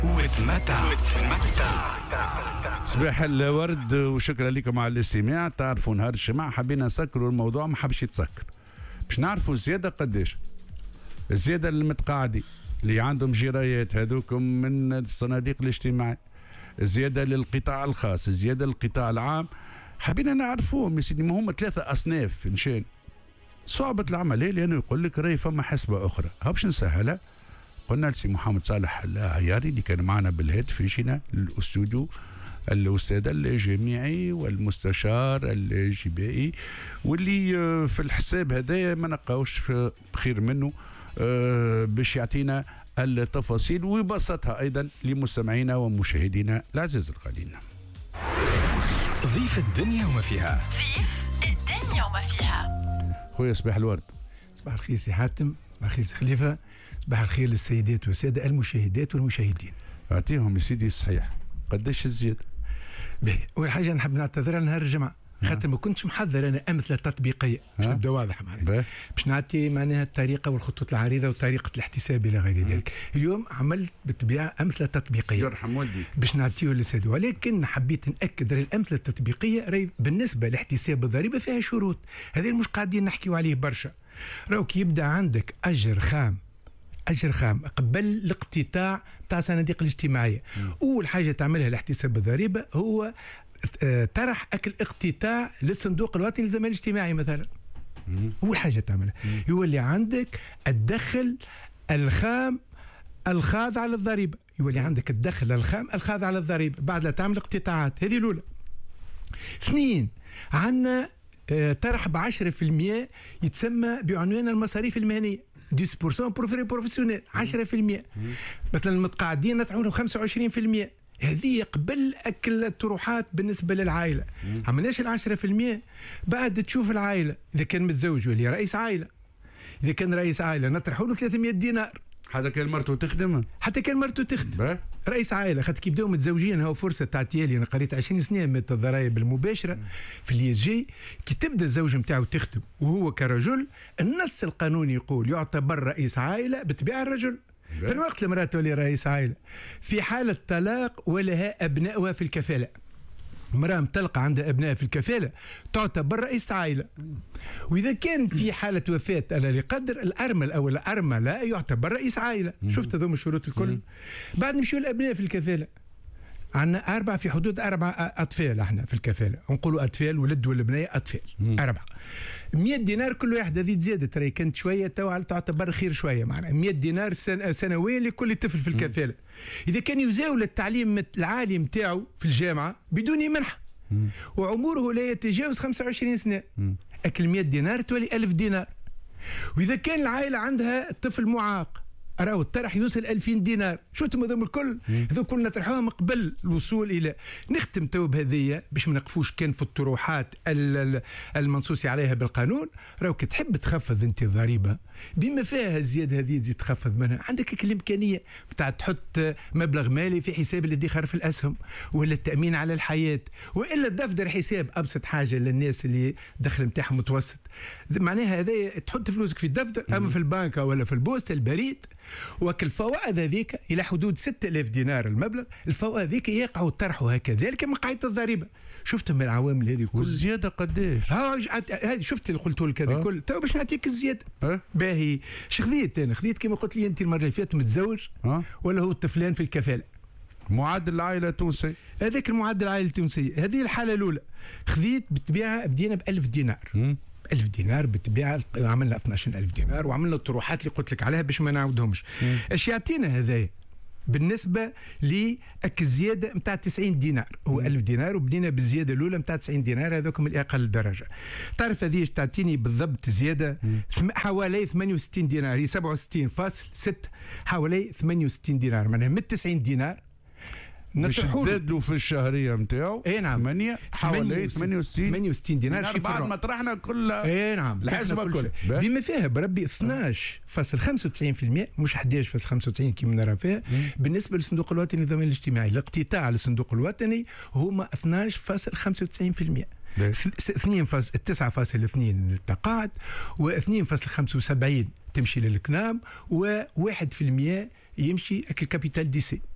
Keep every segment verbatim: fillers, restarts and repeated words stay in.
وتمتع. صباح الورد وشكرا لكم على الاستماع. تعرفوا نهار الجمعة حبينا نسكروا الموضوع، ما حبش يتسكر باش نعرفوا الزيادة قداش. الزيادة للمتقاعدين اللي عندهم جرايات هذوكم من الصناديق الاجتماعية، الزيادة للقطاع الخاص، الزيادة للقطاع العام، حبينا نعرفوهم يا سيدي. ما هم ثلاثة أصناف إنشان صعوبة العملية، لأنه يقول لك راهي فما حسبة أخرى. ها باش نسهلها، قلنا لسي محمد صالح العياري اللي كان معنا بالهاتف يجينا للاستوديو، الأستاذ الجامعي والمستشار الجبائي، واللي في الحساب هذايا ما نلقاوش بخير منه باش يعطينا التفاصيل ويبسطها أيضا لمستمعينا ومشاهدينا العزيز الغالين. ضيف الدنيا وما فيها. ضيف الدنيا وما فيها. خويا صباح الورد. صباح الخير سي حاتم، صباح الخير سي خليفة، صباح الخير للسيدات والسادة المشاهدات والمشاهدين. أعطيهم يا سيدي صحيح قداش الزيادة؟ باهي، أول حاجة نحب نعتذر على نهار الجمعة خاطر ما كنتش محضر أنا أمثلة تطبيقية باش نبدا واضح معناها، باش نعطي معناها الطريقة والخطوط العريضة وطريقة الاحتساب إلى غير ذلك. اليوم عملت بالطبيعة أمثلة تطبيقية يرحم والديك باش نعطيه للسادة، ولكن حبيت نأكد على الأمثلة التطبيقية راهي بالنسبة لاحتساب الضريبة فيها شروط، هذا مش قاعدين نحكيو عليه برشا. راهو كي يبدا عندك أجر خام أجر خام قبل الاقتطاع بتاع الصناديق الاجتماعية، أول حاجة تعملها لاحتساب الضريبة هو طرح أكل اقتطاع للصندوق الوطني للضمان الاجتماعي مثلا. مم. أول حاجة تعملها يولي عندك الدخل الخام الخاضع للضريبة، يولي عندك الدخل الخام الخاضع للضريبة بعد لا تعمل اقتطاعات. هذه الأولى. اثنين، عندنا طرح بعشرة في المئة يتسمى بعنوان المصاريف المهنية عشرة بالمئة بروفيري بروفيسيونيل، عشرة في المئة. مثلا المتقاعدين نطرحوا لهم خمسة وعشرين في المئة، هذه قبل أكل الطروحات بالنسبة للعائلة. عملناش العشرة في المئة. بعد تشوف العائلة إذا كان متزوج ولا رئيس عائلة، إذا كان رئيس عائلة نطرحوا له ثلاثمئة دينار. حتى كان مرته تخدم حتى كان مرته تخدم رئيس عائلة. خاطر كي يبداو متزوجين هو فرصة تعطيالي. أنا قريت عشرين سنة من الضرائب المباشرة في الإي إس جي. كي تبدا الزوجة نتاعو تخدم وهو كرجل، النص القانوني يقول يعتبر رئيس عائلة بتبيع الرجل. في الوقت المرأة تولي رئيس عائلة في حالة طلاق ولها أبنائها في الكفالة، امرأة مطلقة عندها أبناء في الكفالة تعتبر رئيس عائلة. وإذا كان في حالة وفاة ألا لقدر الأرمل أو الأرملة يعتبر رئيس عائلة. شفت هذوم الشروط الكل. بعد نمشيو الأبناء في الكفالة، عندنا أربعة في حدود أربعة أطفال احنا في الكفالة، ونقولوا أطفال ولد والبنية أطفال. مم. أربعة مئة دينار كل واحد. هذه زادت راهي كانت شوية تو تعتبر خير شوية، معنا مئة دينار سنويا لكل طفل في الكفالة. مم. إذا كان يزاول التعليم العالي متاعه في الجامعة بدون منحة مم. وعمره لا يتجاوز خمسة وعشرين سنة، مم. أكل مئة دينار تولي ألف دينار. وإذا كان العائلة عندها طفل معاق راهو الطرح يوصل ألفين دينار. شو تم هذوم الكل؟ هذو كلنا طرحوهم قبل الوصول الى. نختم تو بهذية باش ما نقفوش كان في الطروحات المنصوص عليها بالقانون. راهو كي تحب تخفض انت الضريبه بما فيها الزياده هذه تزيد تخفض منها، عندك الامكانيه بتاع تحط مبلغ مالي في حساب الادخار في الاسهم ولا التامين على الحياه، والا دفتر حساب ابسط حاجه للناس اللي دخل نتاعهم متوسط. معناها هذا تحط فلوسك في الدفتر اما في البنكه ولا في البوسطه البريد، وكل الفوائد هذيك إلى حدود ستة آلاف دينار المبلغ. الفوائد هذيك يقعوا طرحها كذلك من قاعدة الضريبة. شفتم من العوامل هذه كل والزيادة قداش؟ ها شفت اللي قلت لك هذا كل تو باش نعطيك الزيادة. باهي اش خذيت أنا؟ خذيت كما قلت لي أنت المرة اللي فاتت متزوج أه؟ ولا هو الطفلان في الكفالة، معدل العائلة التونسي، هذاك المعدل العائلة التونسية. هذه الحالة الأولى خذيت بالطبيعة بدينا بألف دينار. م? ألف دينار بالطبيعة عملنا اثناش ألف دينار وعملنا الطروحات اللي قلت لك عليها باش ما نعاودهمش. اش يعطينا هذايا بالنسبة لأك الزيادة متاع تسعين دينار؟ هو ألف دينار وبدينا بالزيادة الأولى متاع تسعين دينار، هذوكم الأقل درجة. تعرف هذه تعطيني بالضبط زيادة حوالي ثمانية وستين دينار، هي سبعة وستين فاصل ستة، حوالي ثمانية وستين دينار. معناها من تسعين دينار مش تزاد له في الشهرية نتاعو. اي نعم ثمانية حوالي ثمانية وستين دينار بعد ما طرحنا كل اي نعم الحسبة كلها بما فيها بربي اثناش فاصل خمسة وتسعين بالمئة مش أحد عشر فاصل خمسة وتسعين كما نرى فيها. بالنسبة للصندوق الوطني للضمان الاجتماعي الاقتطاع للصندوق الوطني هما اثناش فاصل خمسة وتسعين بالمئة، اثنين فاصل تسعة فاصل اثنين للتقاعد واثنين فاصل خمسة وسبعين تمشي للكنام وواحد في المئة يمشي الكابيتال دي سي.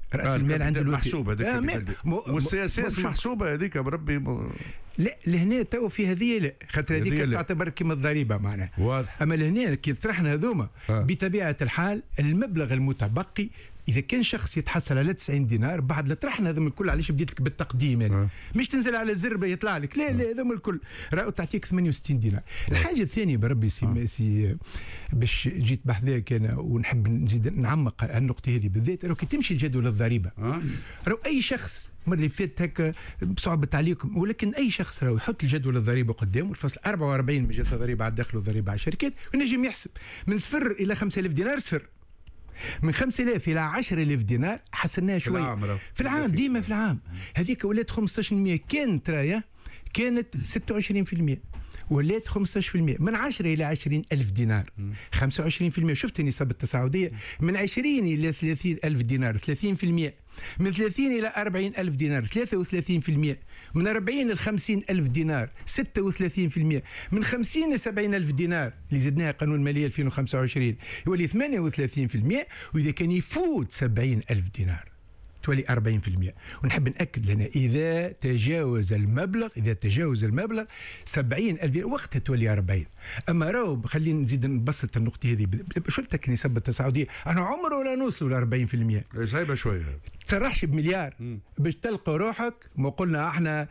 راس المال عند الوفير محسوبه هذيك والسياسات محسوبه هذيك بربي م... لا لهنا تو في هذه لا خاطر هذيك تعتبر كما الضريبه معناها واضح. اما لهنا كي طرحنا هذوما آه. بطبيعه الحال المبلغ المتبقي اذا كان شخص يتحصل على تسعين دينار بعد لا طرحنا هذوما الكل علاش بديت لك بالتقديم يعني أه. مش تنزل على الزربه يطلع لك لا لا هذوما الكل راهو تعطيك ثمانية وستين دينار. الحاجه الثانيه بربي سي, أه. سي باش جيت بحذاك انا ونحب نزيد نعمق على النقطه هذه بالذات راهو كي تمشي لجدول الضريبه أه. راهو اي شخص المره اللي فاتت هكا بصعوبه عليكم ولكن اي شخص راهو يحط الجدول الضريبه قدامه الفصل أربعة وأربعين مجال الضريبه على الدخل والضريبه على الشركات ونجم يحسب من صفر الى خمسة آلاف دينار صفر من خمسة آلاف إلى عشرة آلاف دينار حسناها شوية في العام, في العام ديما في العام هذيك ولات خمسة عشر بالمئة كانت راية كانت ستة وعشرين بالمئة ولات خمسة عشر بالمئة من عشرة إلى عشرين ألف دينار خمسة وعشرين بالمئة شفت النسب التصاعدية من عشرين إلى ثلاثين ألف دينار ثلاثين بالمئة من ثلاثين إلى أربعين ألف دينار ثلاثة وثلاثين بالمئة من أربعين إلى خمسين ألف دينار ستة وثلاثين بالمئة من خمسين إلى سبعين ألف دينار اللي زدناها قانون المالية ألفين وخمسة وعشرين يولي ثمانية وثلاثين بالمئة وإذا كان يفوت سبعين ألف دينار تولي أربعين بالمئة. ونحب نأكد لنا إذا تجاوز المبلغ إذا تجاوز المبلغ سبعين ألف دينار وقتها تولي أربعين. أما راهو خلينا نزيد نبسط النقطة هذه شفتك نسبة التصاعدية أنا عمره ولا نوصلوا ل أربعين بالمئة صعيبة شوية تسرحش بمليار م. باش تلقى روحك ما قلنا احنا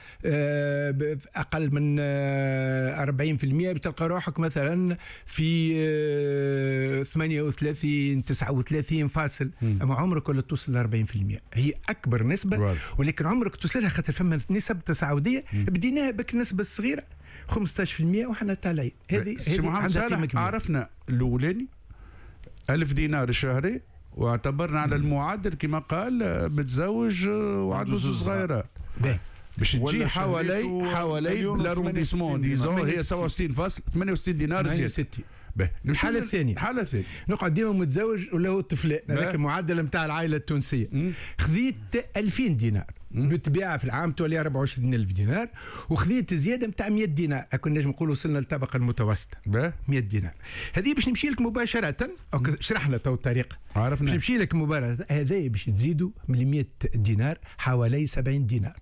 آه اقل من آه أربعين بالمئة باش تلقى روحك مثلا في آه ثمانية وثلاثين تسعة وثلاثين فاصل م. اما عمرك ولا توصل ل أربعين بالمئة هي اكبر نسبه right. ولكن عمرك توصل لها خاطر فما نسب تصاعديه بديناها بك النسبه الصغيره خمسة عشر بالمئة وحنا طالعين هذه هذه عرفنا الاولاني ألف دينار شهري واعتبرنا على المعدل كما قال بتزوج وعجوز صغيرة باش تجي حوالي حوالي لارونديسمون ديزون هي سبعة وستين فاصل ثمانية وستين دينار زيادة. الحالة الثانية الحالة الثانية نقعد ديما متزوج ولا هو طفلان هذاك المعدل نتاع العائلة التونسية خذيت ألفين دينار بالطبيعة في العام تولي أربعة وعشرين ألف دينار وخذيت زيادة نتاع مئة دينار كنا نجم نقولوا وصلنا للطبقة المتوسطة مئة دينار. هذه باش نمشي لك مباشرة أو شرحنا تو الطريقة عرفنا باش نمشي لك مباشرة هذا باش تزيدوا من مئة دينار حوالي سبعين دينار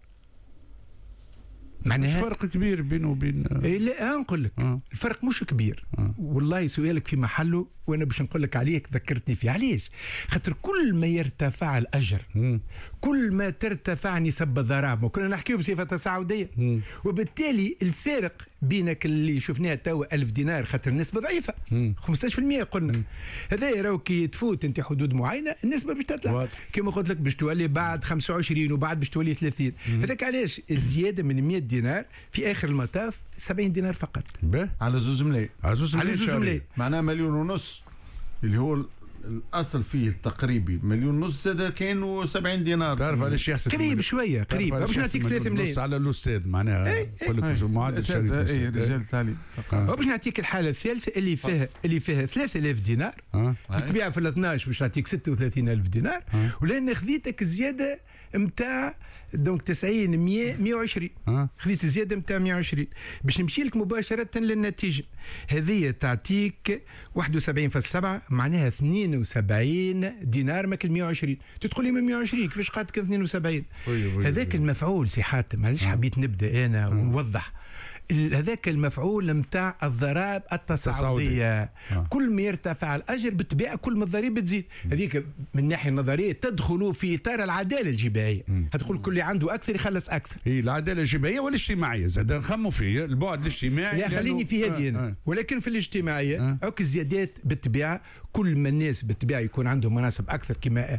معناها فرق كبير بينه وبين إيه لا نقول لك آه. الفرق مش كبير آه. والله سؤالك في محله وانا باش نقول لك عليك ذكرتني فيه علاش خاطر كل ما يرتفع الاجر م. كل ما ترتفع نسب الضرائب وكنا نحكيو بصفه تصاعديه م. وبالتالي الفارق بينك اللي شفناه توا ألف دينار خاطر النسبه ضعيفه م. خمسة عشر بالمئة قلنا هذا راهو كي تفوت انت حدود معينه النسبه باش تطلع كما قلت لك باش تولي بعد خمسة وعشرين وبعد باش تولي ثلاثين هذاك علاش الزياده من مئة دينار في اخر المطاف سبعين دينار فقط على زوج ملايين على زوج ملايين معناها مليون ونص اللي هو الاصل فيه التقريبي مليون ونص زاد كانوا سبعين دينار تعرف علاش يحسب قريب شويه قريب باش نعطيك ثلاثة ملايين على الاستاذ معناها يقول لك معدل اي رجال التعليم باش نعطيك الحاله الثالثه اللي فيها اللي فيها ثلاثة آلاف دينار بالطبيعه في اثناش باش نعطيك ستة وثلاثين ألف دينار ولان خذيتك الزياده نتاع دونك تسعين مئة مئة وعشرين أه؟ خذيت زياده نتاع مئة وعشرين باش نمشي لك مباشره للنتيجه هذه تعطيك واحد وسبعين فاصلة سبعة معناها اثنين وسبعين دينار ماكل مئة وعشرين تدخل لي من مئة وعشرين كيفاش قعدت كان اثنين وسبعين هذاك المفعول سي حاتم علاش حبيت نبدا انا ونوضح هذاك المفعول نتاع الضرائب التصاعديه آه. كل ما يرتفع الاجر بالطبيعه كل ما الضريبه تزيد هذيك من الناحيه النظريه تدخل في اطار العداله الجبائيه تدخل كل اللي عنده اكثر يخلص اكثر هي العداله الجبائيه والاجتماعيه زاد نخموا فيه البعد الاجتماعي يا خليني في هذه آه آه. ولكن في الاجتماعيه آه. او الزيادات بالطبيعه كل ما الناس بالطبيعه يكون عندهم مناصب اكثر كما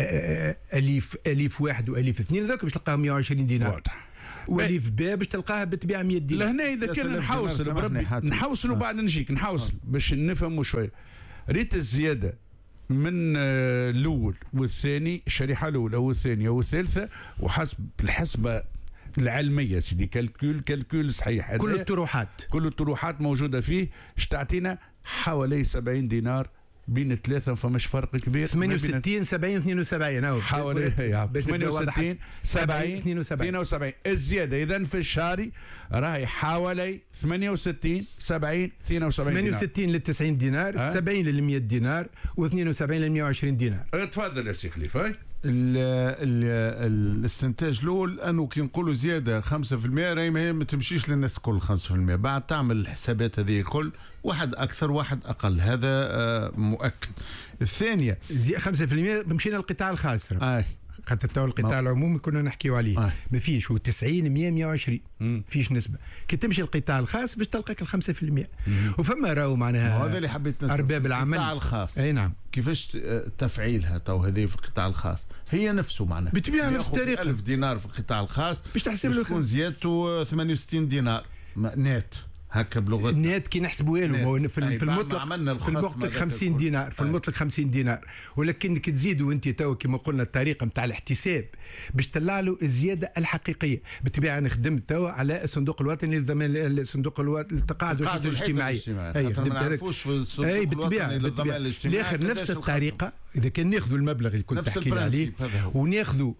اليف اليف واحد واليف اثنين هذوك باش تلقاهم مئة وعشرين دينار واضح واللي في باب باش تلقاها بالطبيعه مئة دينار لهنا اذا كان نحوصل بربي نحوصل وبعد نجيك نحوصل باش نفهموا شويه ريت الزياده من الاول والثاني الشريحه الاولى والثانيه والثالثه وحسب الحسبه العلميه سيدي كالكول كالكول صحيح كل الطروحات كل الطروحات موجوده فيه اش تعطينا حوالي سبعين دينار بين الثلاثة فمش فرق كبير ثمانية وستين سبعين اثنين وسبعين أو حوالي ثمانية وستين سبعين اثنين وسبعين الزيادة إذا في الشهري راهي حوالي ثمانية وستين سبعين اثنين وسبعين ثمانية وستين لل تسعين دينار سبعين لل مئة دينار و72 لل مئة وعشرين دينار تفضل يا سي خليفة ال ال الاستنتاج الاول انه كي نقولوا زياده خمسة بالمئة راهي ما ما تمشيش للناس كل خمسة بالمئة، بعد تعمل الحسابات هذه الكل واحد اكثر واحد اقل، هذا مؤكد. الثانيه خمسة بالمئة مشينا للقطاع الخاص. آه. خاطر تو القطاع العمومي كنا نحكيو عليه آه. ما فيش، هو تسعين مية مية وعشرين فيش نسبه. كي تمشي القطاع الخاص باش تلقاك ال خمسة بالمئة. وفما راهو معناها هذا اللي حبيت نسأل ارباب العمل القطاع الخاص. اي نعم. كيفاش تفعيلها تو هذه في القطاع الخاص؟ هي نفسه معناها بتبيع نفس الطريقه. ألف دينار في القطاع الخاص باش تحسب له تكون زيادته ثمانية وستين دينار نت هكا بلغتنا. النت كي نحسبوا له في, في المطلق في المطلق خمسين دينار في المطلق خمسين دينار، ولكن كي تزيدوا انت تو كما قلنا الطريقه نتاع الاحتساب باش تطلع له الزياده الحقيقيه. بالطبيعه انا خدمت تو على الصندوق الوطني للضمان صندوق التقاعد والحياه الاجتماعيه. اي خدمت هذاك. اي بالطبيعه الاخر نفس الطريقه. اذا كان ناخذوا المبلغ اللي كنت تحكي عليه وناخذوا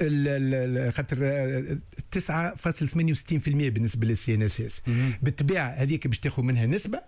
خاطر تسعة فاصلة ثمانية وستين بالمئة بالنسبه للسي ان اس اس، بالطبيعه هذيك باش تاخذ منها نسبه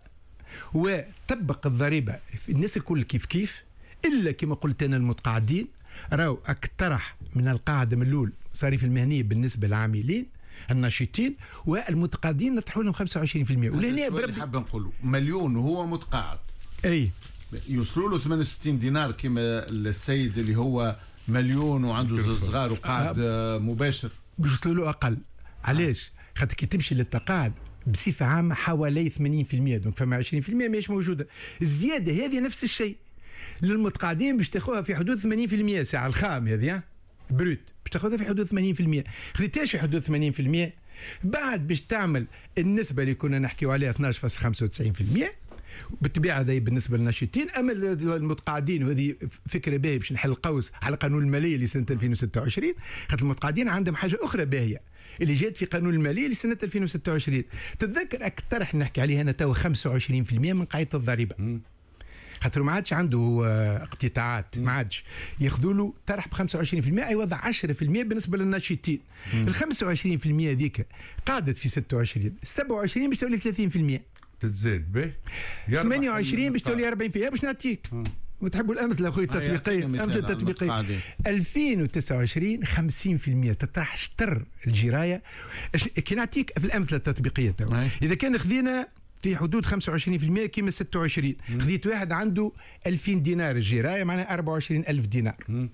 وتطبق الضريبه الناس الكل كيف كيف، الا كما قلت انا المتقاعدين راهو اقترح من القاعده من الاول صريف المهنيه بالنسبه للعاملين الناشطين والمتقاعدين نطرحوا لهم خمسة وعشرين بالمئة. ولهنا بربي حاب نقولوا مليون وهو متقاعد اي يوصلوا له ثمانية وستين دينار كما السيد اللي هو مليون وعنده زوج صغار وقاعد آه. مباشر بيوصلوا له اقل. علاش؟ خاطر كي تمشي للتقاعد بصفه عامه حوالي ثمانين بالمئة، دونك فما عشرين بالمئة ماهيش موجوده. الزياده هذه نفس الشيء للمتقاعدين باش تاخذها في حدود ثمانين بالمئة ساعه الخام هذه بروت باش تاخذها في حدود ثمانين بالمئة. خذيتهاش في حدود ثمانين بالمئة بعد باش تعمل النسبه اللي كنا نحكيو عليها اثناش فاصلة خمسة وتسعين بالمئة بالطبيعه هذه بالنسبه للناشطين. اما المتقاعدين وهذه فكره باهيه باش نحل قوس على قانون الماليه لسنه ألفين وستة وعشرين، خاطر المتقاعدين عندهم حاجه اخرى باهيه اللي جات في قانون الماليه لسنه ألفين وستة وعشرين. تتذكر اقترح نحكي عليها انا تو خمسة وعشرين بالمئة من قاعده الضريبه، خاطر ما عادش عنده اقتطاعات، ما عادش ياخذوا له طرح ب خمسة وعشرين بالمئة يوضع عشرة بالمئة بالنسبه للناشطين. ال خمسة وعشرين بالمئة ذيك قعدت في ستة وعشرين، سبعة وعشرين باش تولي ثلاثين بالمئة، تتزاد به ثمانية وعشرين باش تولي أربعين بالمئة. باش نعطيك وتحبوا الامثله اخوي التطبيقيه، امثله تطبيقيه. ألفين وتسعة وعشرين خمسين بالمئة تطرح شطر الجرايه. كي نعطيك في الامثله التطبيقيه تو اذا كان خذينا في حدود خمسة وعشرين بالمئة كيما ستة وعشرين، خذيت واحد عنده ألفين دينار الجرايه معناها أربعة وعشرين ألف دينار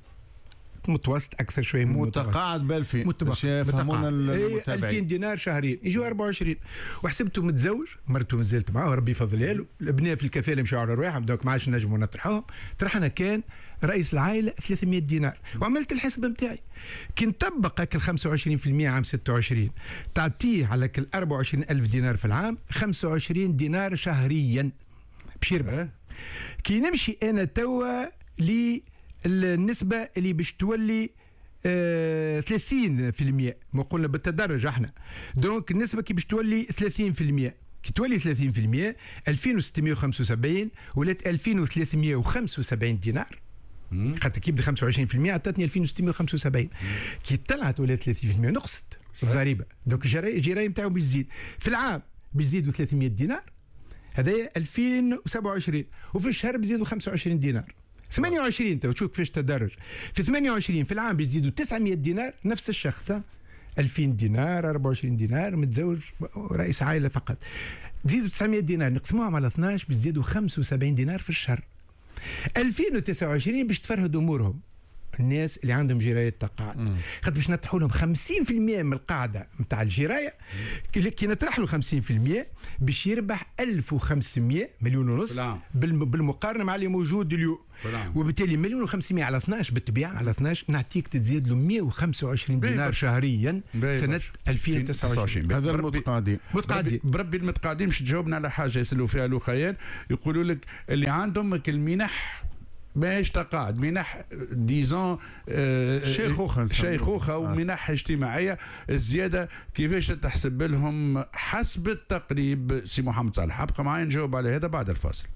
متوسط اكثر شويه من متقاعد ب ألفين باش يفهمونا المتابعين. ألفين دينار شهرين يجوا أربعة وعشرين. وحسبته متزوج مرته مازالت معاه ربي يفضلها له، الابناء في الكفاله مشاو على رواحهم دونك ما عادش نجموا نطرحوهم. طرحنا كان رئيس العائله ثلاثمئة دينار وعملت الحسبه نتاعي كي نطبق هاك ال خمسة وعشرين بالمئة عام ستة وعشرين تعطيه على ال أربعة وعشرين ألف دينار في العام خمسة وعشرين دينار شهريا باش يربح. كي نمشي انا توا ل النسبة اللي باش تولي آه ثلاثين بالمئة، ما قلنا بالتدرج احنا، دونك النسبة كي باش تولي ثلاثين بالمئة، كي تولي ثلاثين بالمئة ألفين وستمئة وخمسة وسبعين ولات ألفين وثلاثمئة وخمسة وسبعين دينار، خاطر كي يبدا خمسة وعشرين بالمئة عطاتني ألفين وستمئة وخمسة وسبعين. كي طلعت ولات ثلاثين بالمئة نقصت الضريبة، دونك الجرايه نتاعو باش تزيد في العام باش يزيدوا ثلاثمئة دينار، هذايا ألفين وسبعة وعشرين، وفي الشهر بيزيدوا خمسة وعشرين دينار. ثمانية وعشرين تو تشوف كيفاش تدرج في ثمانية وعشرين في العام بيزيدوا تسعمئة دينار نفس الشخص، ألفين دينار أربعة وعشرين دينار متزوج رئيس عائله فقط، تزيدوا تسعمئة دينار نقسموهم على اثناش بيزيدوا خمسة وسبعين دينار في الشهر. ألفين وتسعة وعشرين باش تفرهدوا امورهم الناس اللي عندهم جرايه تقاعد، خاطر باش نطرحوا لهم خمسين بالمئة من القاعده نتاع الجرايه، كي نطرح له خمسين بالمئة باش يربح ألف وخمسمئة مليون ونص بالمقارنه مع اللي موجود اليوم، وبالتالي مليون وخمسمئة على اثناش بالطبيعه على اثناش نعطيك تزيد له مئة وخمسة وعشرين دينار شهريا سنه ألفين وتسعة وعشرين. هذا المتقاعدين متقاعدين بربي المتقاعدين مش تجاوبنا على حاجه يسالوا فيها الاخيان، يقولوا لك اللي عندهم المنح باش تقاعد منح ديزون آه شيخوخه شيخوخه ومنح اجتماعيه، الزياده كيفاش تحسب لهم حسب التقريب؟ سي محمد صالح ابقى معي نجاوب على هذا بعد الفاصل.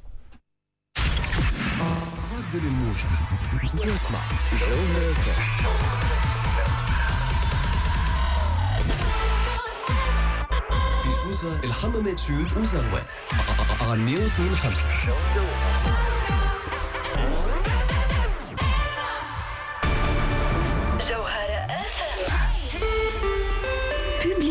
عدل الموجة نسمع جولة في سوسة الحمامات سود وزروان على مئة واثنين وخمسين.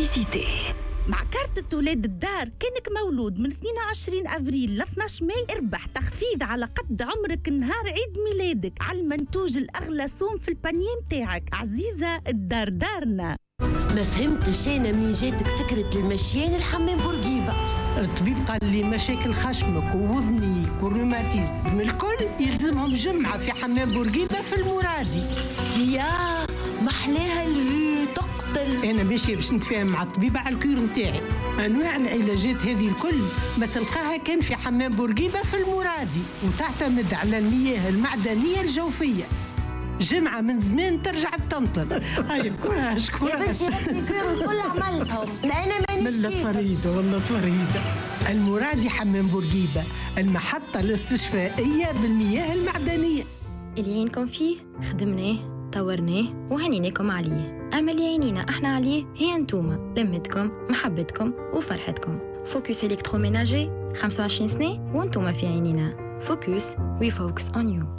بوبليسيتي. مع كارتة ولاد الدار كانك مولود من اثنين وعشرين أفريل ل اثني عشر ماي اربح تخفيض على قد عمرك نهار عيد ميلادك على المنتوج الأغلى سوم في البانيه متاعك. عزيزة الدار دارنا. ما فهمتش أنا منين جاتك فكرة المشيان الحمام بورقيبة. الطبيب قال لي مشاكل خشمك ووذنيك والروماتيزم الكل يلزمهم جمعة في حمام بورقيبة في المرادي. يا محلاها اللي تقتل. أنا ماشية باش نتفاهم مع الطبيبة على الكير نتاعي. أنواع العلاجات هذه الكل ما تلقاها كان في حمام بورقيبة في المرادي، وتعتمد على المياه المعدنية الجوفية. جمعة من زمان ترجع تنطل. هاي كوراج كوراج. يا بنتي ركني كير الكل عملتهم. أنا مانيش كيفك. والله فريدة والله فريدة. المرادي حمام بورقيبة، المحطة الاستشفائية بالمياه المعدنية. اللي عينكم فيه خدمناه طورناه وهنيناكم عليه. أما اللي عينينا احنا عليه هي انتوما، لمتكم محبتكم وفرحتكم. فوكس إلكتروميناجي خمسة وعشرين سنة وانتوما في عينينا. فوكس وي فوكس اون يو.